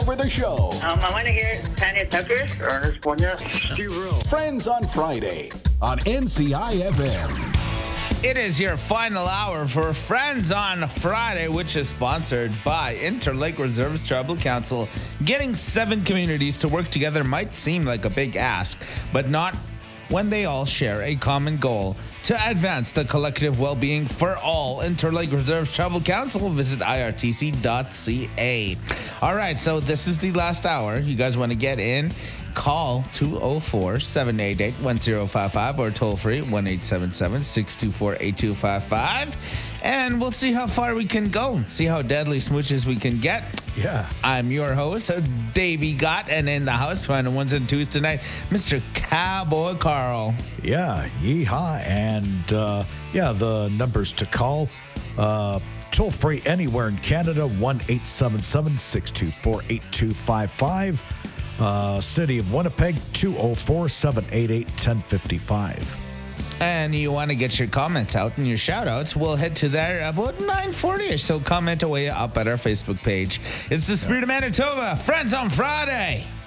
For the show. I want to hear Tanya Tucker, Ernest Bonya, Steve Earle. Friends on Friday on NCIFM. It is your final hour for Friends on Friday, which is sponsored by Interlake Reserves Tribal Council. Getting 7 communities to work together might seem like a big ask, but not when they all share a common goal to advance the collective well-being for all. Interlake Reserves Tribal Council. Visit irtc.ca. All right, so this is the last hour. You guys want to get in? Call 204-788-1055 or toll free 1-877-624-8255. And we'll see how far we can go. See how deadly smooches we can get. Yeah. I'm your host, Davey Gott, and in the house, finding ones and twos tonight, Mr. Cowboy Carl. Yeah, yeehaw. And, the numbers to call, toll free anywhere in Canada, 1-877-624-8255. City of Winnipeg, 204-788-1055. And you want to get your comments out and your shout-outs, we'll head to there about 9:40ish. So comment away up at our Facebook page. It's the Spirit of Manitoba, Friends on Friday.